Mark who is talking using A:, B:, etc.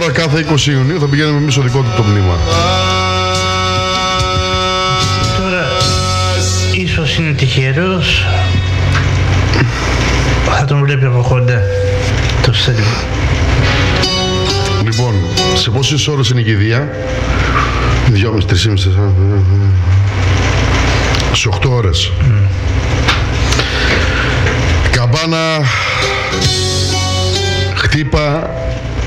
A: Τώρα κάθε 20 Ιουνίου θα πηγαίνουμε εμείς στο δικό του το μνήμα.
B: Τώρα, ίσως είναι τυχερός. Θα τον βλέπει από κοντά το Στέλιο.
A: Λοιπόν, σε πόσες ώρες είναι η κηδεία? 2,5, 3,5, 4. Σε 8 ώρες. Καμπάνα, χτύπα,